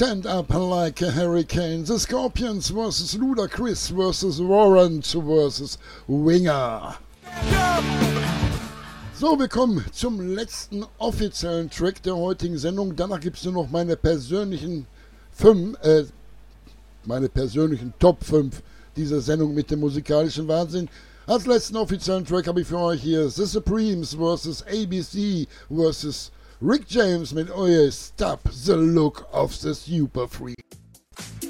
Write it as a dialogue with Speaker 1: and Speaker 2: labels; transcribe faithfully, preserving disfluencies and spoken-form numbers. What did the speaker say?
Speaker 1: Stand Up Like a Hurricane. The Scorpions versus Ludacris versus Warrant versus Winger. So, wir kommen zum letzten offiziellen Track der heutigen Sendung. Danach gibt es nur noch meine persönlichen fünf, äh, meine persönlichen Top fünf dieser Sendung mit dem musikalischen Wahnsinn. Als letzten offiziellen Track habe ich für euch hier The Supremes versus A B C versus Rick James mit euer Stop the Look of the Super Freak.